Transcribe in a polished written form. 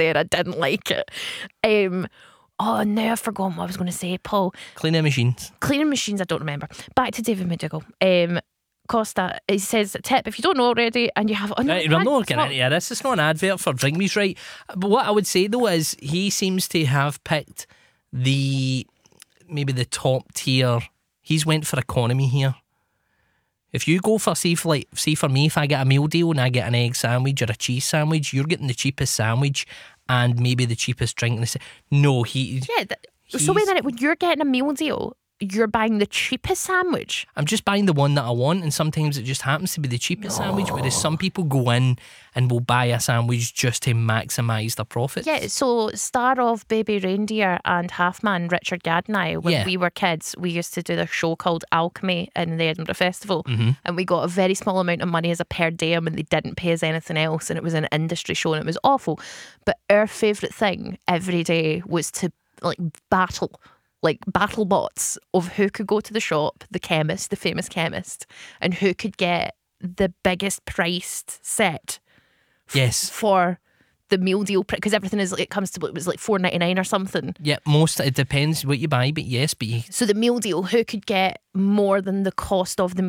day and I didn't like it. Oh, now I've forgotten what I was going to say, Paul. Cleaning machines. Cleaning machines, I don't remember. Back to David McDougall. Costa, he says, tip, if you don't know already and you have... Oh, no, Right, we're not getting into this. It's not an advert for Drink Me's, right? But what I would say, though, is he seems to have picked maybe the top tier. He's went for economy here. If you go for, say for me, if I get a meal deal and I get an egg sandwich or a cheese sandwich, you're getting the cheapest sandwich and maybe the cheapest drink. No, so wait a minute, when you're getting a meal deal, you're buying the cheapest sandwich? I'm just buying the one that I want, and sometimes it just happens to be the cheapest sandwich, whereas some people go in and will buy a sandwich just to maximise their profits. Yeah, so star of Baby Reindeer and Half Man, Richard Gadd and I, when we were kids, we used to do the show called Alchemy in the Edinburgh Festival, and we got a very small amount of money as a per diem, and they didn't pay us anything else, and it was an industry show and it was awful. But our favourite thing every day was to battle bots of who could go to the shop, the chemist, the famous chemist, and who could get the biggest priced set. Yes. For the meal deal, because everything is it was like $4.99 or something. Yeah, it depends what you buy, but yes, so the meal deal, who could get more than the cost of the